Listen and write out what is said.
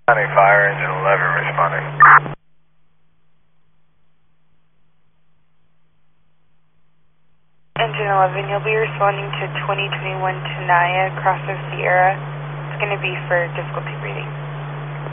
County Fire, engine 11 responding. Engine 11, you'll be responding to 2021 Tenaya, Cross of Sierra. It's going to be for difficulty breathing.